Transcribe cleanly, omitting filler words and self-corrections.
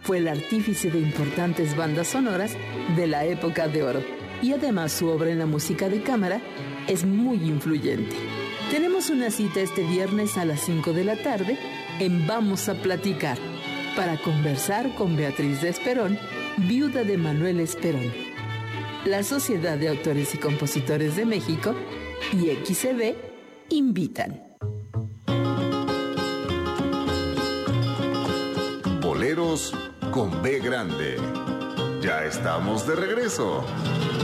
Fue el artífice de importantes bandas sonoras de la época de oro. Y además su obra en la música de cámara es muy influyente. Tenemos una cita este viernes a las 5 de la tarde en Vamos a Platicar, para conversar con Beatriz de Esperón, viuda de Manuel Esperón. La Sociedad de Autores y Compositores de México y XCB invitan. Boleros con B grande. Ya estamos de regreso.